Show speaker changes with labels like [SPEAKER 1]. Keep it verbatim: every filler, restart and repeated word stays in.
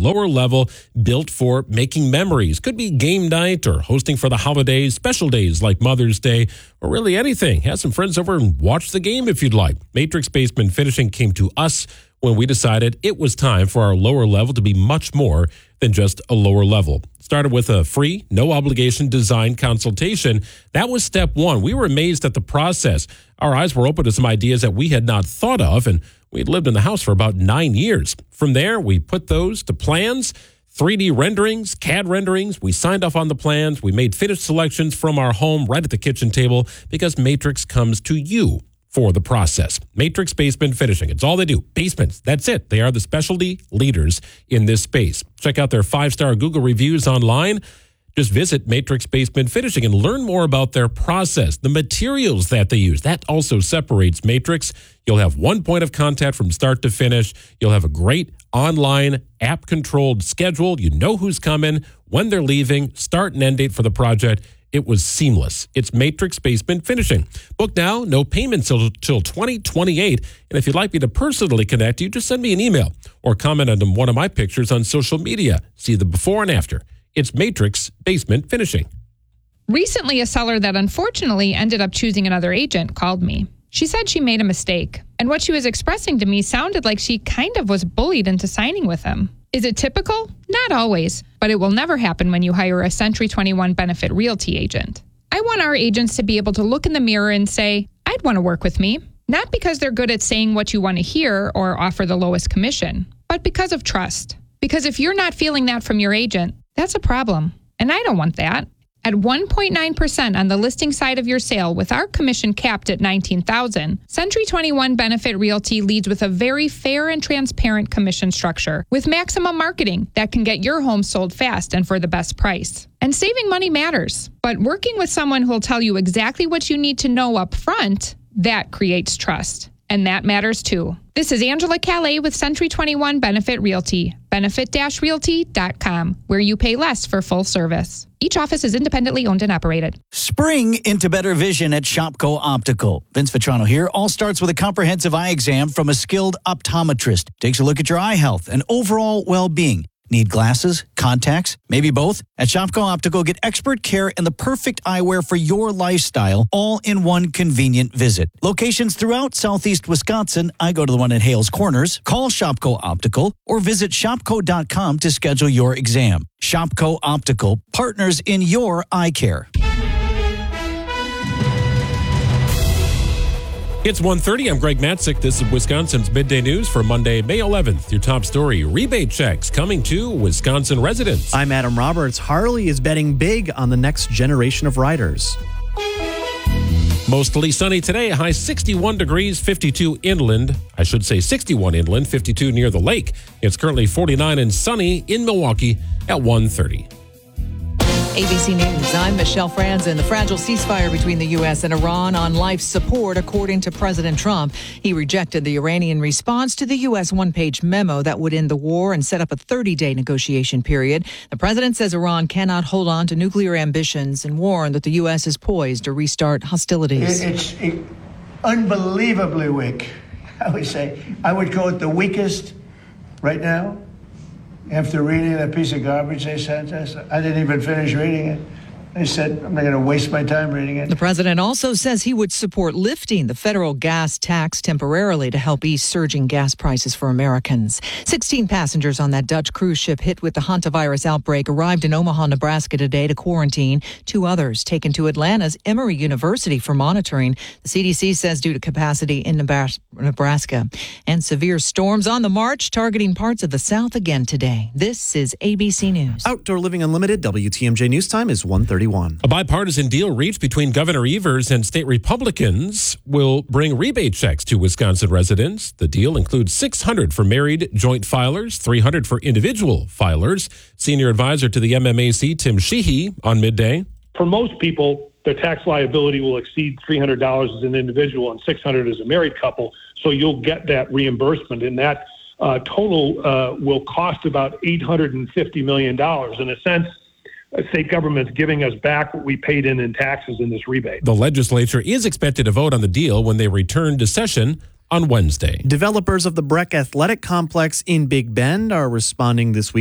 [SPEAKER 1] lower level built for making memories. Could be game night or hosting for the holidays, special days like Mother's Day, or really anything. Have some friends over and watch the game if you'd like. Matrix Basement Finishing came to us when we decided it was time for our lower level to be much more than just a lower level. Started with a free, no obligation design consultation. That was step one. We were amazed at the process. Our eyes were open to some ideas that we had not thought of, and we'd lived in the house for about nine years. From there, we put those to plans, three D renderings, C A D renderings. We signed off on the plans. We made finished selections from our home right at the kitchen table because Matrix comes to you for the process. Matrix Basement Finishing. It's all they do. Basements. That's it. They are the specialty leaders in this space. Check out their five-star Google reviews online. Just visit Matrix Basement Finishing and learn more about their process, the materials that they use. That also separates Matrix. You'll have one point of contact from start to finish. You'll have a great online app-controlled schedule. You know who's coming, when they're leaving, start and end date for the project. It was seamless. It's Matrix Basement Finishing. Book now, no payments till, till twenty twenty-eight. And if you'd like me to personally connect you, just send me an email or comment on one of my pictures on social media. See the before and after. It's Matrix Basement Finishing.
[SPEAKER 2] Recently, a seller that unfortunately ended up choosing another agent called me. She said she made a mistake, and what she was expressing to me sounded like she kind of was bullied into signing with him. Is it typical? Not always, but it will never happen when you hire a Century twenty-one Benefit Realty agent. I want our agents to be able to look in the mirror and say, I'd want to work with me, not because they're good at saying what you want to hear or offer the lowest commission, but because of trust. Because if you're not feeling that from your agent, that's a problem, and I don't want that. At one point nine percent on the listing side of your sale with our commission capped at nineteen thousand dollars, Century twenty-one Benefit Realty leads with a very fair and transparent commission structure with maximum marketing that can get your home sold fast and for the best price. And saving money matters, but working with someone who'll tell you exactly what you need to know up front, that creates trust. And that matters too. This is Angela Calais with Century twenty-one Benefit Realty, benefit dash realty dot com, where you pay less for full service. Each office is independently owned and operated.
[SPEAKER 3] Spring into better vision at Shopko Optical. Vince Vitrano here. All starts with a comprehensive eye exam from a skilled optometrist. Takes a look at your eye health and overall well-being. Need glasses, contacts, maybe both? At Shopko Optical, get expert care and the perfect eyewear for your lifestyle, all in one convenient visit. Locations throughout southeast Wisconsin. I go to the one at Hales Corners. Call Shopko Optical or visit shopko dot com to schedule your exam. Shopko Optical, partners in your eye care.
[SPEAKER 1] It's one thirty. I'm Greg Matzik. This is Wisconsin's Midday News for Monday, May eleventh. Your top story, rebate checks coming to Wisconsin residents.
[SPEAKER 4] I'm Adam Roberts. Harley is betting big on the next generation of riders.
[SPEAKER 1] Mostly sunny today, high sixty-one degrees, fifty-two inland. I should say sixty-one inland, fifty-two near the lake. It's currently forty-nine and sunny in Milwaukee at one thirty.
[SPEAKER 5] A B C News, I'm Michelle Franzen. The fragile ceasefire between the U S and Iran on life support, according to President Trump. He rejected the Iranian response to the U S one-page memo that would end the war and set up a thirty-day negotiation period. The president says Iran cannot hold on to nuclear ambitions and warned that the U S is poised to restart hostilities.
[SPEAKER 6] It's it, unbelievably weak, I would say. I would go with the weakest right now. After reading that piece of garbage they sent us, I didn't even finish reading it. They said, I'm not going to waste my time reading it.
[SPEAKER 5] The president also says he would support lifting the federal gas tax temporarily to help ease surging gas prices for Americans. sixteen passengers on that Dutch cruise ship hit with the hantavirus outbreak arrived in Omaha, Nebraska today to quarantine. Two others taken to Atlanta's Emory University for monitoring. The C D C says due to capacity in Nebraska. And severe storms on the march targeting parts of the South again today. This is A B C News.
[SPEAKER 4] Outdoor Living Unlimited, W T M J News Time is one thirty.
[SPEAKER 1] A bipartisan deal reached between Governor Evers and state Republicans will bring rebate checks to Wisconsin residents. The deal includes six hundred for married joint filers, three hundred for individual filers. Senior advisor to the M M A C, Tim Sheehy, on Midday.
[SPEAKER 7] For most people, their tax liability will exceed three hundred dollars as an individual and six hundred dollars as a married couple. So you'll get that reimbursement, and that uh, total uh, will cost about eight hundred fifty million dollars. In a sense, state government's giving us back what we paid in in taxes in this rebate.
[SPEAKER 1] The legislature is expected to vote on the deal when they return to session on Wednesday.
[SPEAKER 4] Developers of the Breck Athletic Complex in Big Bend are responding this week